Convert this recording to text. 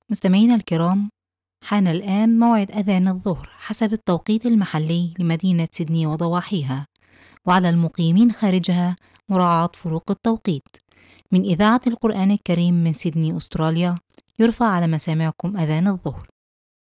مستمعينا الكرام، حان الآن موعد أذان الظهر حسب التوقيت المحلي لمدينة سيدني وضواحيها، وعلى المقيمين خارجها مراعاة فروق التوقيت. من إذاعة القرآن الكريم من سيدني أستراليا، يرفع على مسامعكم أذان الظهر.